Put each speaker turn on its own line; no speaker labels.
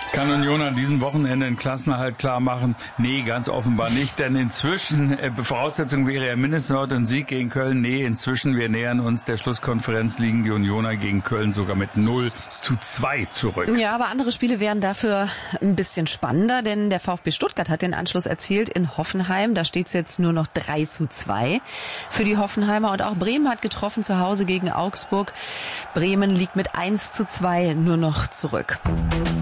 Kann Union an diesem Wochenende den Klassenerhalt klar machen? Nee, ganz offenbar nicht, denn inzwischen, Voraussetzung wäre ja mindestens heute ein Sieg gegen Köln. Nee, inzwischen, wir nähern uns der Schlusskonferenz, liegen die Unioner gegen Köln sogar mit 0:2 zurück.
Ja, aber andere Spiele wären dafür ein bisschen spannender, denn der VfB Stuttgart hat den Anschluss erzielt in Hoffenheim. Da steht es jetzt nur noch 3:2 für die Hoffenheimer. Und auch Bremen hat getroffen zu Hause gegen Augsburg. Bremen liegt mit 1:2 nur noch zurück.